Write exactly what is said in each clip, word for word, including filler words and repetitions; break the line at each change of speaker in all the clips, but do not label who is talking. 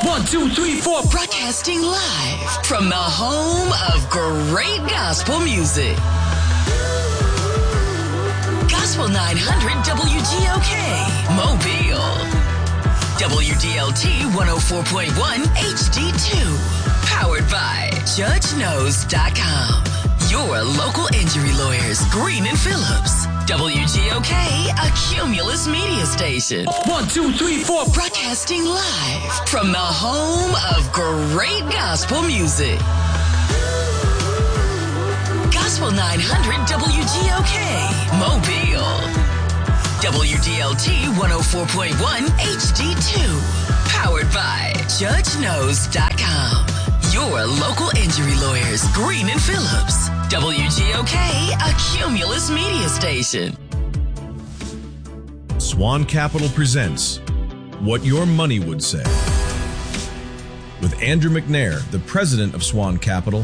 One, two, three, four.
Broadcasting live from the home of great gospel music. Gospel nine hundred W G O K, Mobile. W D L T one oh four point one H D two. Powered by Judge Knows dot com. Your local injury lawyers, Green and Phillips. W G O K, a Cumulus media station.
One, two, three, four.
Broadcasting live from the home of great gospel music. Gospel nine hundred W G O K, Mobile. W D L T one oh four point one H D two. Powered by Judge Knows dot com. Your local injury lawyers, Green and Phillips. W G O K, a Cumulus media station.
Swan Capital presents What Your Money Would Say. With Andrew McNair, the president of Swan Capital,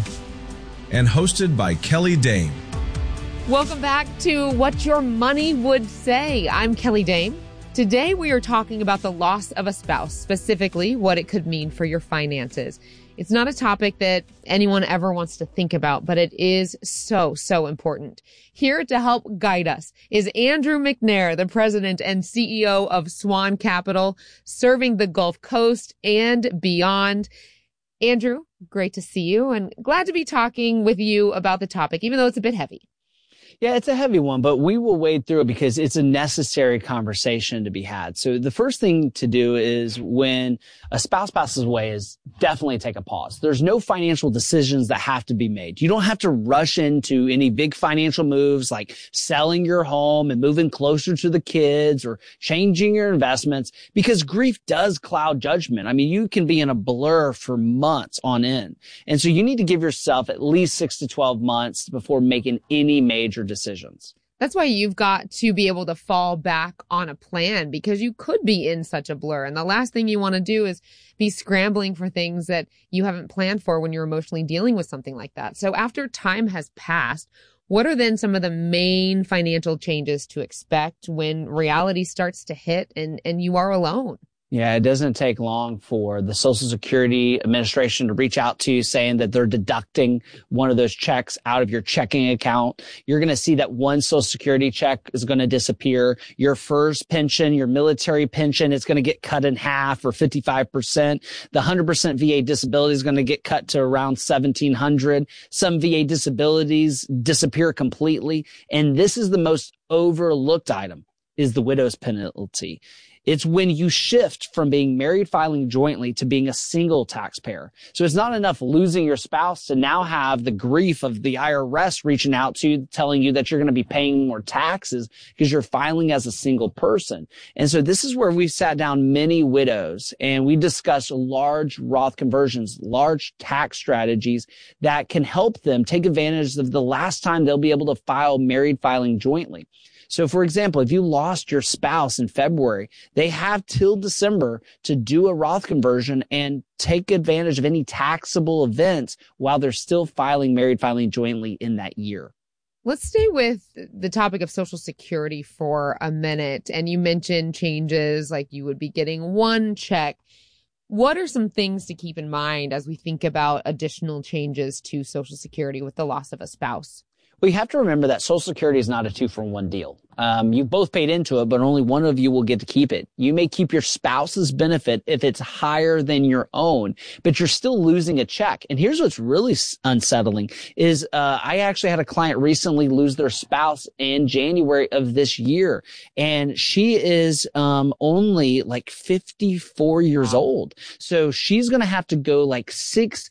and hosted by Kelly Dame.
Welcome back to What Your Money Would Say. I'm Kelly Dame. Today we are talking about the loss of a spouse, specifically what it could mean for your finances. It's not a topic that anyone ever wants to think about, but it is so, so important. Here to help guide us is Andrew McNair, the president and C E O of Swan Capital, serving the Gulf Coast and beyond. Andrew, great to see you and glad to be talking with you about the topic, even though it's a bit heavy.
Yeah, it's a heavy one, but we will wade through it because it's a necessary conversation to be had. So the first thing to do is when a spouse passes away is definitely take a pause. There's no financial decisions that have to be made. You don't have to rush into any big financial moves like selling your home and moving closer to the kids or changing your investments because grief does cloud judgment. I mean, you can be in a blur for months on end. And so you need to give yourself at least six to twelve months before making any major decisions.
That's why you've got to be able to fall back on a plan because you could be in such a blur. And the last thing you want to do is be scrambling for things that you haven't planned for when you're emotionally dealing with something like that. So after time has passed, what are then some of the main financial changes to expect when reality starts to hit and, and you are alone?
Yeah, it doesn't take long for the Social Security Administration to reach out to you saying that they're deducting one of those checks out of your checking account. You're going to see that one Social Security check is going to disappear. Your first pension, your military pension, is going to get cut in half or fifty-five percent. The one hundred percent V A disability is going to get cut to around seventeen hundred. Some V A disabilities disappear completely. And this is the most overlooked item, is the widow's penalty. It's when you shift from being married filing jointly to being a single taxpayer. So it's not enough losing your spouse to now have the grief of the I R S reaching out to you, telling you that you're going to be paying more taxes because you're filing as a single person. And so this is where we've sat down many widows and we discussed large Roth conversions, large tax strategies that can help them take advantage of the last time they'll be able to file married filing jointly. So, for example, if you lost your spouse in February, they have till December to do a Roth conversion and take advantage of any taxable events while they're still filing married filing jointly in that year.
Let's stay with the topic of Social Security for a minute. And you mentioned changes like you would be getting one check. What are some things to keep in mind as we think about additional changes to Social Security with the loss of a spouse?
Well, you have to remember that Social Security is not a two-for-one deal. Um, you both paid into it, but only one of you will get to keep it. You may keep your spouse's benefit if it's higher than your own, but you're still losing a check. And here's what's really unsettling is uh, I actually had a client recently lose their spouse in January of this year, and she is um, only like fifty-four years old. So she's going to have to go like six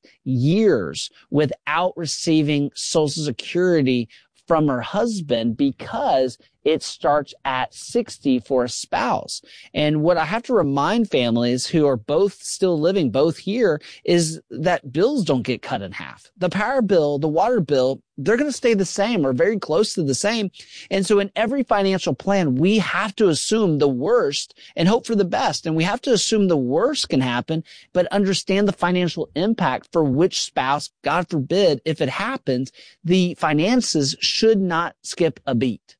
years without receiving Social Security from her husband because it starts at sixty for a spouse. And what I have to remind families who are both still living, both here, is that bills don't get cut in half. The power bill, the water bill, they're going to stay the same or very close to the same. And so in every financial plan, we have to assume the worst and hope for the best. And we have to assume the worst can happen, but understand the financial impact for which spouse, God forbid, if it happens, the finances should not skip a beat.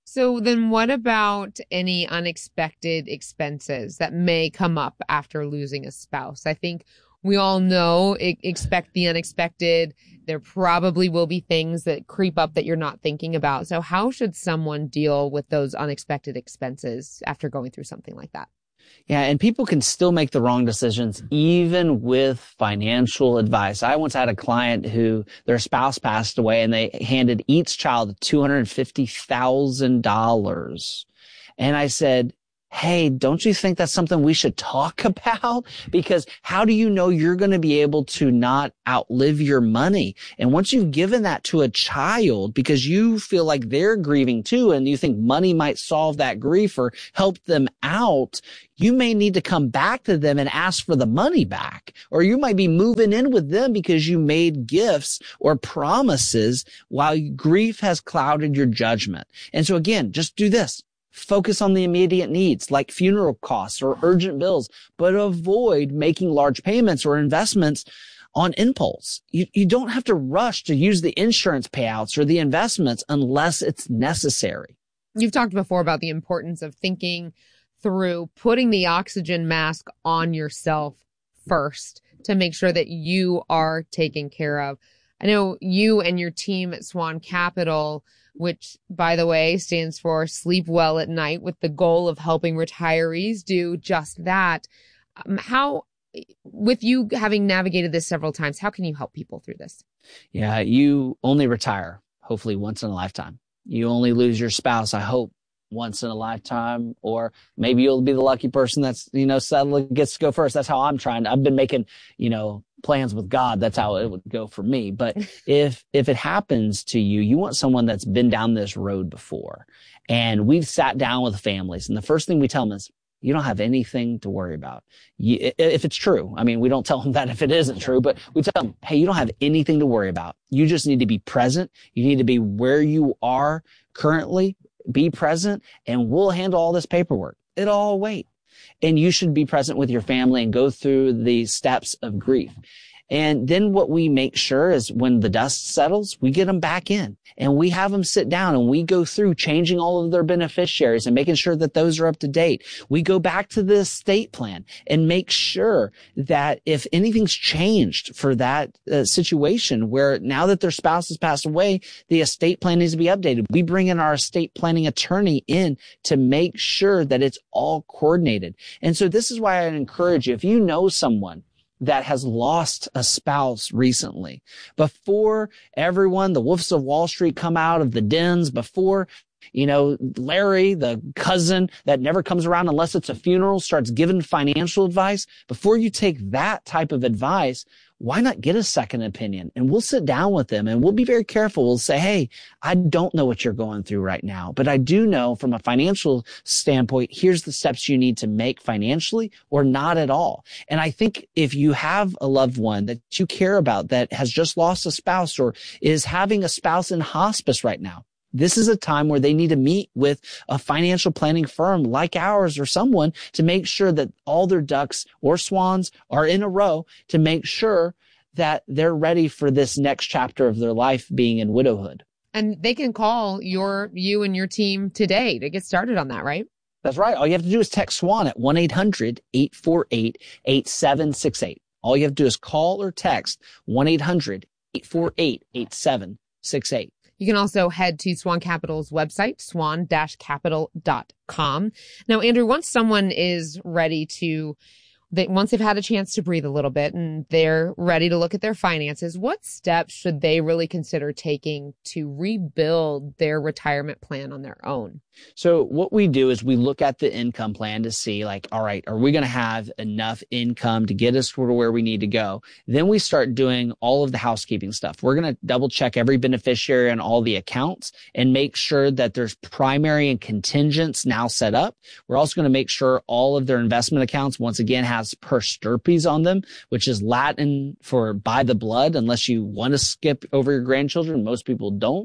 So then what about any unexpected expenses that may come up after losing a spouse? I think we all know, e- expect the unexpected. There probably will be things that creep up that you're not thinking about. So how should someone deal with those unexpected expenses after going through something like that?
Yeah, and people can still make the wrong decisions even with financial advice. I once had a client who their spouse passed away and they handed each child two hundred fifty thousand dollars. And I said, hey, don't you think that's something we should talk about? Because how do you know you're going to be able to not outlive your money? And once you've given that to a child because you feel like they're grieving too, and you think money might solve that grief or help them out, you may need to come back to them and ask for the money back. Or you might be moving in with them because you made gifts or promises while grief has clouded your judgment. And so again, just do this. Focus on the immediate needs like funeral costs or urgent bills, but avoid making large payments or investments on impulse. You, you don't have to rush to use the insurance payouts or the investments unless it's necessary.
You've talked before about the importance of thinking through putting the oxygen mask on yourself first to make sure that you are taken care of. I know you and your team at Swan Capital, which, by the way, stands for Sleep Well at Night, with the goal of helping retirees do just that. Um, how, with you having navigated this several times, how can you help people through this?
Yeah, you only retire, hopefully once in a lifetime. You only lose your spouse, I hope, once in a lifetime, or maybe you'll be the lucky person that's, you know, suddenly gets to go first. That's how I'm trying. I've been making, you know, plans with God. That's how it would go for me. But if, if it happens to you, you want someone that's been down this road before. And we've sat down with families. And the first thing we tell them is, you don't have anything to worry about. You, if it's true. I mean, we don't tell them that if it isn't true, but we tell them, hey, you don't have anything to worry about. You just need to be present. You need to be where you are currently. Be present, and we'll handle all this paperwork. It'll all wait. And you should be present with your family and go through the steps of grief. And then what we make sure is when the dust settles, we get them back in and we have them sit down and we go through changing all of their beneficiaries and making sure that those are up to date. We go back to the estate plan and make sure that if anything's changed for that uh, situation where now that their spouse has passed away, the estate plan needs to be updated. We bring in our estate planning attorney in to make sure that it's all coordinated. And so this is why I encourage you, if you know someone that has lost a spouse recently, before everyone, the wolves of Wall Street come out of the dens, before, you know, Larry, the cousin that never comes around unless it's a funeral, starts giving financial advice, before you take that type of advice, why not get a second opinion? And we'll sit down with them and we'll be very careful. We'll say, hey, I don't know what you're going through right now, but I do know from a financial standpoint, here's the steps you need to make financially or not at all. And I think if you have a loved one that you care about that has just lost a spouse or is having a spouse in hospice right now, this is a time where they need to meet with a financial planning firm like ours or someone to make sure that all their ducks or swans are in a row to make sure that they're ready for this next chapter of their life being in widowhood.
And they can call your, you and your team today to get started on that, right?
That's right. All you have to do is text SWAN at one eight hundred eight four eight eight seven six eight. All you have to do is call or text one eight hundred eight four eight eight seven six eight.
You can also head to Swan Capital's website, swan dash capital dot com. Now, Andrew, once someone is ready to, they, once they've had a chance to breathe a little bit and they're ready to look at their finances, what steps should they really consider taking to rebuild their retirement plan on their own?
So what we do is we look at the income plan to see like, all right, are we going to have enough income to get us to where we need to go? Then we start doing all of the housekeeping stuff. We're going to double check every beneficiary on all the accounts and make sure that there's primary and contingents now set up. We're also going to make sure all of their investment accounts, once again, has per stirpes on them, which is Latin for by the blood, unless you want to skip over your grandchildren. Most people don't.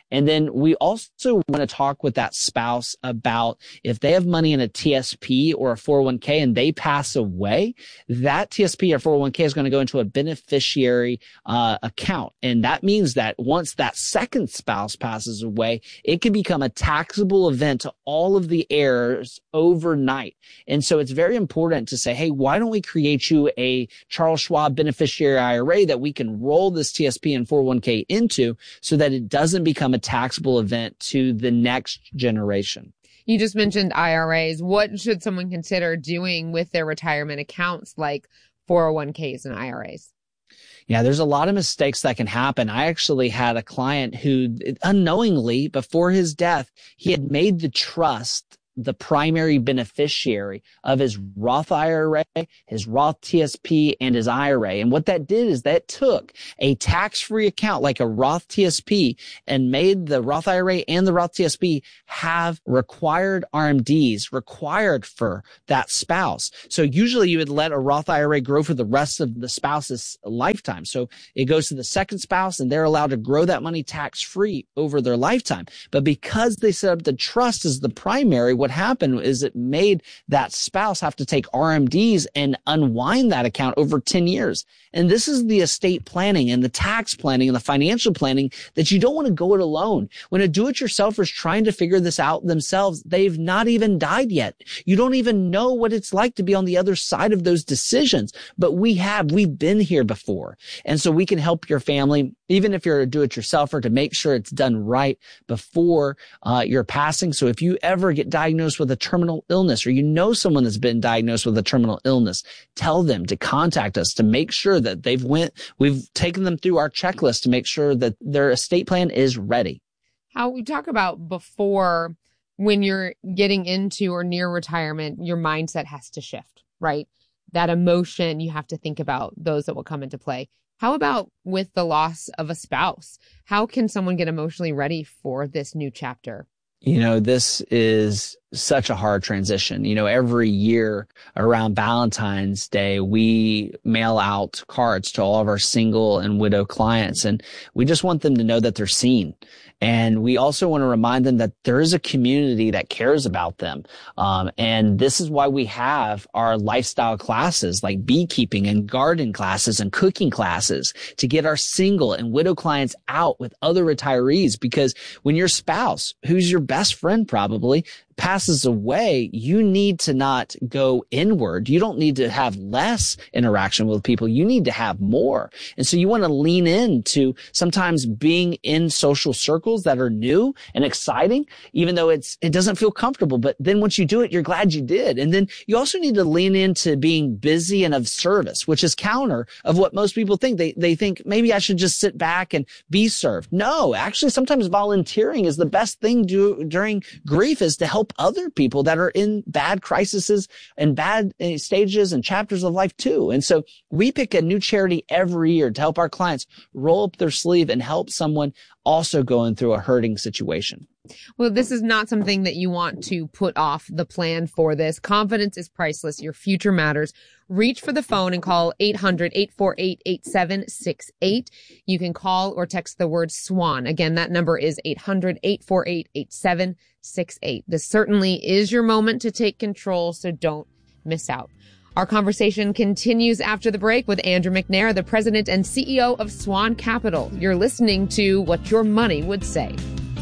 And then we also want to talk with that spouse about if they have money in a T S P or a four oh one k and they pass away, that T S P or four oh one k is going to go into a beneficiary uh, account. And that means that once that second spouse passes away, it can become a taxable event to all of the heirs overnight. And so it's very important to say, hey, why don't we create you a Charles Schwab beneficiary I R A that we can roll this T S P and four oh one k into so that it doesn't become a taxable event to the next generation.
You just mentioned I R As. What should someone consider doing with their retirement accounts like four oh one k's and I R As?
Yeah, there's a lot of mistakes that can happen. I actually had a client who unknowingly, before his death, he had made the trust the primary beneficiary of his Roth I R A, his Roth T S P, and his I R A. And what that did is that took a tax-free account like a Roth T S P and made the Roth I R A and the Roth T S P have required R M Ds required for that spouse. So usually you would let a Roth I R A grow for the rest of the spouse's lifetime. So it goes to the second spouse and they're allowed to grow that money tax-free over their lifetime. But because they set up the trust as the primary, what happened is it made that spouse have to take R M Ds and unwind that account over ten years. And this is the estate planning and the tax planning and the financial planning that you don't want to go it alone. When a do-it-yourselfer is trying to figure this out themselves, they've not even died yet. You don't even know what it's like to be on the other side of those decisions. But we have, we've been here before. And so we can help your family, even if you're a do-it-yourselfer, to make sure it's done right before uh, your passing. So if you ever get diagnosed with a terminal illness, or you know someone that's been diagnosed with a terminal illness, tell them to contact us to make sure that they've went, we've taken them through our checklist to make sure that their estate plan is ready.
How we talk about before, when you're getting into or near retirement, your mindset has to shift, right? That emotion, you have to think about those that will come into play. How about with the loss of a spouse? How can someone get emotionally ready for this new chapter?
You know, this is such a hard transition. You know, every year around Valentine's Day, we mail out cards to all of our single and widow clients, and we just want them to know that they're seen. And we also want to remind them that there is a community that cares about them. Um, and this is why we have our lifestyle classes like beekeeping and garden classes and cooking classes to get our single and widow clients out with other retirees. Because when your spouse, who's your best friend probably, passes away, you need to not go inward. You don't need to have less interaction with people. You need to have more. And so you want to lean into sometimes being in social circles that are new and exciting, even though it's, it doesn't feel comfortable. But then once you do it, you're glad you did. And then you also need to lean into being busy and of service, which is counter of what most people think. They, they think maybe I should just sit back and be served. No, actually, sometimes volunteering is the best thing do, during grief is to help other people that are in bad crises and bad stages and chapters of life too. And so we pick a new charity every year to help our clients roll up their sleeve and help someone also going through a hurting situation.
Well, this is not something that you want to put off the plan for this. Confidence is priceless. Your future matters. Reach for the phone and call eight hundred, eight four eight, eight seven six eight. You can call or text the word SWAN. Again, that number is eight hundred, eight four eight, eight seven six eight. This certainly is your moment to take control, so don't miss out. Our conversation continues after the break with Andrew McNair, the president and C E O of Swan Capital. You're listening to What Your Money Would Say.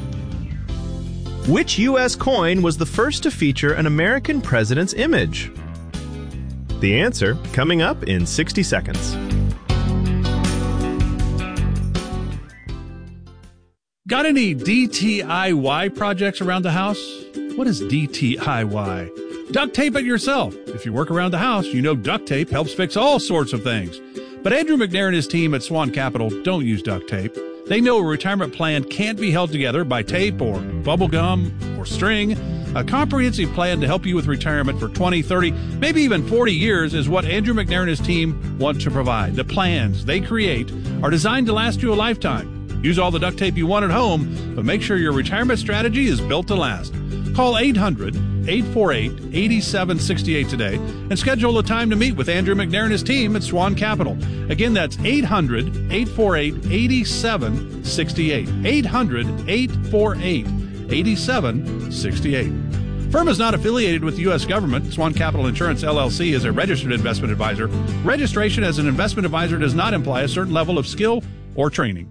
Which U S coin was the first to feature an American president's image? The answer coming up in sixty seconds.
Got any D T I Y projects around the house? What is D T I Y? Duct tape it yourself. If you work around the house, you know duct tape helps fix all sorts of things. But Andrew McNair and his team at Swan Capital don't use duct tape. They know a retirement plan can't be held together by tape or bubble gum or string. A comprehensive plan to help you with retirement for twenty, thirty, maybe even forty years is what Andrew McNair and his team want to provide. The plans they create are designed to last you a lifetime. Use all the duct tape you want at home, but make sure your retirement strategy is built to last. Call eight hundred, eight four eight, eight seven six eight today and schedule a time to meet with Andrew McNair and his team at Swan Capital. Again, that's eight hundred, eight four eight, eight seven six eight. eight hundred, eight four eight, eight seven six eight. Firm is not affiliated with the U S government. Swan Capital Insurance, L L C is a registered investment advisor. Registration as an investment advisor does not imply a certain level of skill or training.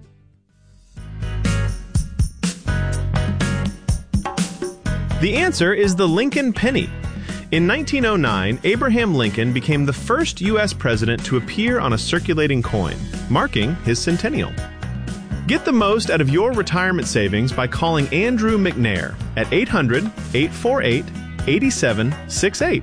The answer is the Lincoln penny. In nineteen oh nine, Abraham Lincoln became the first U S president to appear on a circulating coin, marking his centennial. Get the most out of your retirement savings by calling Andrew McNair at eight hundred, eight four eight, eight seven six eight.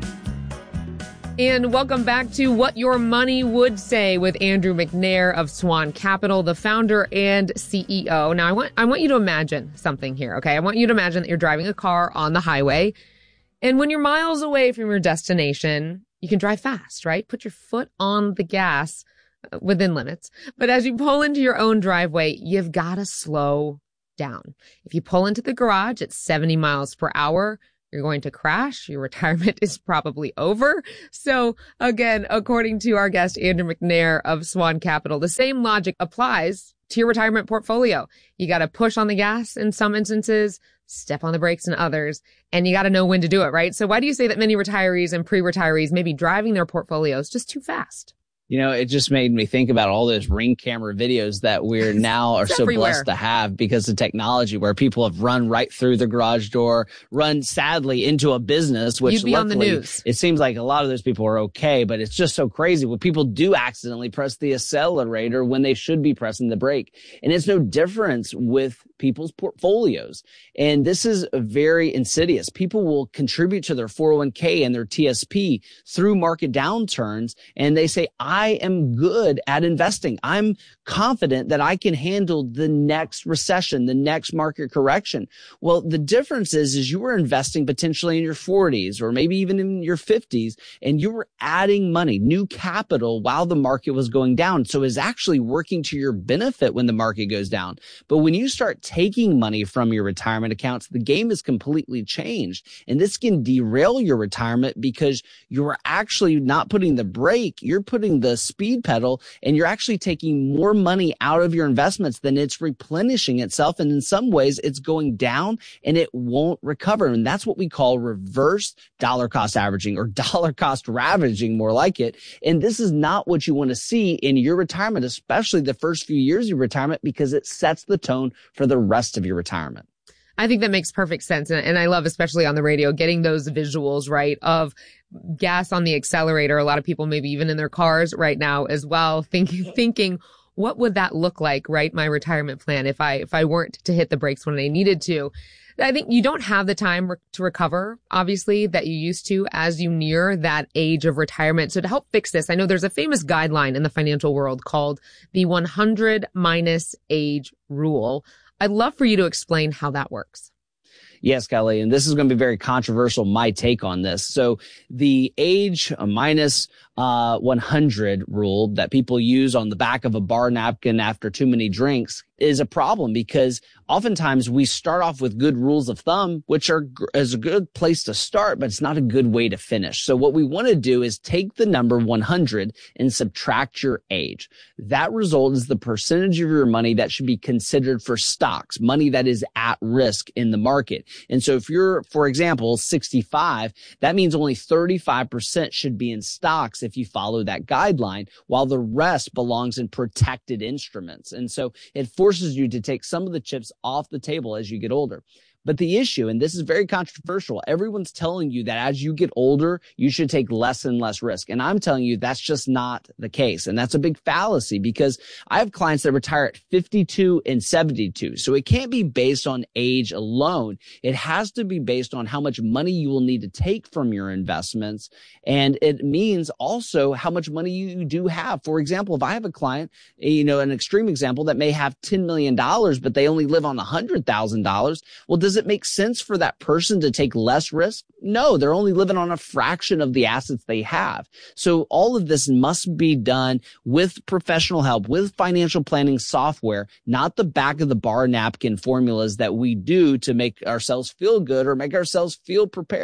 And welcome back to What Your Money Would Say with Andrew McNair of Swan Capital, the founder and C E O. Now, I want I want you to imagine something here, okay? I want you to imagine that you're driving a car on the highway, and when you're miles away from your destination, you can drive fast, right? Put your foot on the gas within limits. But as you pull into your own driveway, you've got to slow down. If you pull into the garage at seventy miles per hour, you're going to crash. Your retirement is probably over. So again, according to our guest, Andrew McNair of Swan Capital, the same logic applies to your retirement portfolio. You got to push on the gas in some instances, step on the brakes in others, and you got to know when to do it, right? So why do you say that many retirees and pre-retirees may be driving their portfolios just too fast?
You know, it just made me think about all those Ring camera videos that we're now are so
everywhere.
blessed to have because of technology, where people have run right through the garage door, run sadly into a business, which
You'd be on the
luckily
news.
It seems like a lot of those people are okay, but it's just so crazy when people do accidentally press the accelerator when they should be pressing the brake. And it's no difference with people's portfolios. And this is very insidious. People will contribute to their four oh one k and their T S P through market downturns, and they say, I am good at investing. I'm confident that I can handle the next recession, the next market correction. Well, the difference is, is you were investing potentially in your forties or maybe even in your fifties, and you were adding money, new capital while the market was going down. So it's actually working to your benefit when the market goes down. But when you start taking money from your retirement accounts, the game is completely changed. And this can derail your retirement because you're actually not putting the brake, you're putting the speed pedal, and you're actually taking more money out of your investments than it's replenishing itself. And in some ways, it's going down and it won't recover. And that's what we call reverse dollar cost averaging, or dollar cost ravaging, more like it. And this is not what you want to see in your retirement, especially the first few years of your retirement, because it sets the tone for the rest of your retirement.
I think that makes perfect sense. And, and I love, especially on the radio, getting those visuals, right, of gas on the accelerator. A lot of people, maybe even in their cars right now as well, thinking, thinking, what would that look like, right? My retirement plan, if I, if I weren't to hit the brakes when I needed to. I think you don't have the time re- to recover, obviously, that you used to as you near that age of retirement. So to help fix this, I know there's a famous guideline in the financial world called the one hundred minus age rule. I'd love for you to explain how that works.
Yes, Kelly, and this is going to be very controversial, my take on this. So the age minus uh, one hundred rule that people use on the back of a bar napkin after too many drinks is a problem, because oftentimes we start off with good rules of thumb, which are is a good place to start, but it's not a good way to finish. So what we want to do is take the number one hundred and subtract your age. That result is the percentage of your money that should be considered for stocks, money that is at risk in the market. And so if you're, for example, sixty-five, that means only thirty-five percent should be in stocks if you follow that guideline, while the rest belongs in protected instruments. And so it forces you to take some of the chips off the table as you get older. But the issue, and this is very controversial, everyone's telling you that as you get older, you should take less and less risk. And I'm telling you that's just not the case. And that's a big fallacy, because I have clients that retire at fifty-two and seventy-two. So it can't be based on age alone. It has to be based on how much money you will need to take from your investments. And it means also how much money you do have. For example, if I have a client, you know, an extreme example that may have ten million dollars, but they only live on one hundred thousand dollars, well, does Does it make sense for that person to take less risk? No, they're only living on a fraction of the assets they have. So all of this must be done with professional help, with financial planning software, not the back of the bar napkin formulas that we do to make ourselves feel good or make ourselves feel prepared.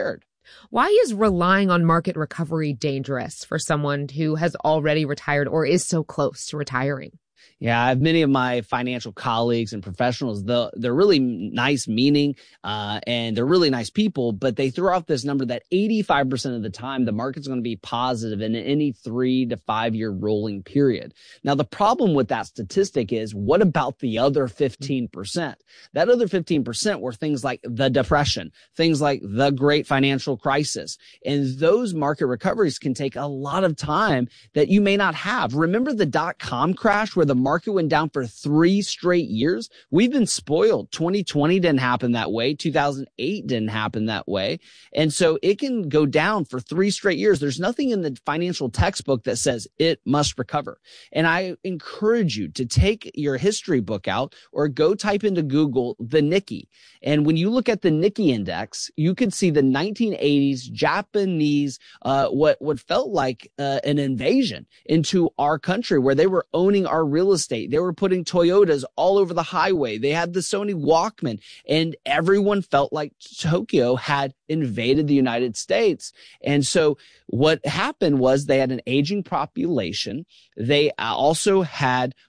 Why is relying on market recovery dangerous for someone who has already retired or is so close to retiring?
Yeah, I have many of my financial colleagues and professionals. They're, they're really nice meaning, uh, and they're really nice people, but they throw out this number that eighty-five percent of the time, the market's going to be positive in any three to five year rolling period. Now, the problem with that statistic is, what about the other fifteen percent? That other fifteen percent were things like the Depression, things like the Great Financial Crisis. And those market recoveries can take a lot of time that you may not have. Remember the dot-com crash where the market went down for three straight years? We've been spoiled. twenty twenty didn't happen that way. two thousand eight didn't happen that way. And so it can go down for three straight years. There's nothing in the financial textbook that says it must recover. And I encourage you to take your history book out or go type into Google the Nikkei. And when you look at the Nikkei index, you could see the nineteen eighties Japanese, uh, what, what felt like uh, an invasion into our country, where they were owning our real estate. They were putting Toyotas all over the highway. They had the Sony Walkman, and everyone felt like Tokyo had invaded the United States. And so what happened was they had an aging population. They also had